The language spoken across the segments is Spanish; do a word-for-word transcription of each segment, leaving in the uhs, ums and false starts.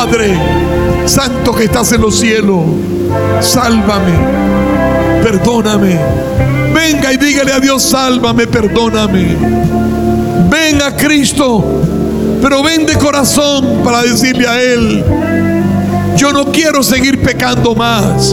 Padre Santo que estás en los cielos, sálvame, perdóname. Venga y dígale a Dios: sálvame, perdóname. Ven a Cristo, pero ven de corazón para decirle a Él: yo no quiero seguir pecando más.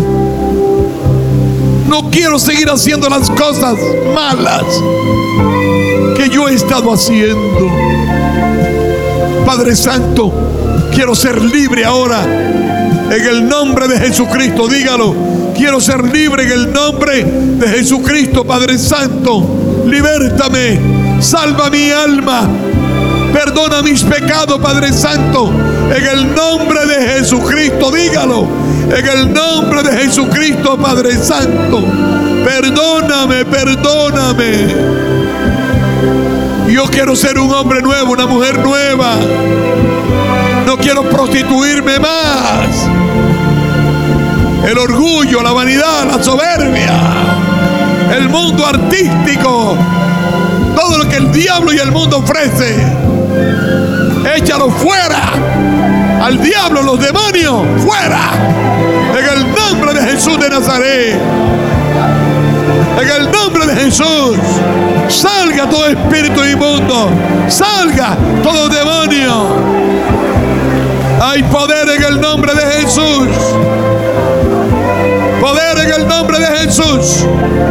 No quiero seguir haciendo las cosas malas que yo he estado haciendo. Padre Santo, quiero ser libre ahora en el nombre de Jesucristo. Dígalo: quiero ser libre en el nombre de Jesucristo. Padre Santo, libértame, salva mi alma, perdona mis pecados, Padre Santo, en el nombre de Jesucristo. Dígalo: en el nombre de Jesucristo, Padre Santo, perdóname, perdóname. Yo quiero ser un hombre nuevo, una mujer nueva. No quiero prostituirme más. El orgullo, la vanidad, la soberbia, el mundo artístico, todo lo que el diablo y el mundo ofrece, échalo fuera. Al diablo, los demonios, fuera. En el nombre de Jesús de Nazaret. En el nombre de Jesús, salga todo espíritu inmundo, salga todo demonio. Hay poder en el nombre de Jesús. Poder en el nombre de Jesús.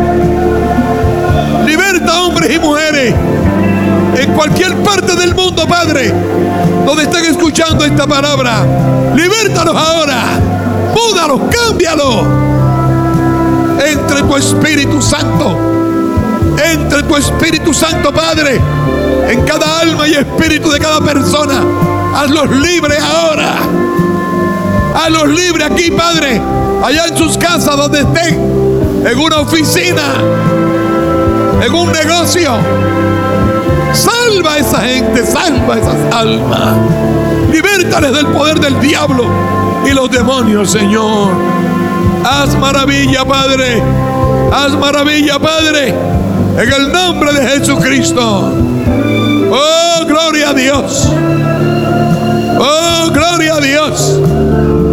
Liberta hombres y mujeres en cualquier parte del mundo, Padre, donde estén escuchando esta palabra. Libértalos ahora. Múdalos, cámbialos. Entre tu Espíritu Santo, entre tu Espíritu Santo, Padre, en cada alma y espíritu de cada persona. Hazlos libres ahora. Hazlos libres aquí, Padre, allá en sus casas, donde estén, en una oficina, en un negocio. Salva a esa gente, salva a esas almas. Libértales del poder del diablo y los demonios, Señor. Haz maravilla, Padre. Haz maravilla, Padre, en el nombre de Jesucristo. Oh, gloria a Dios. Oh, gloria a Dios.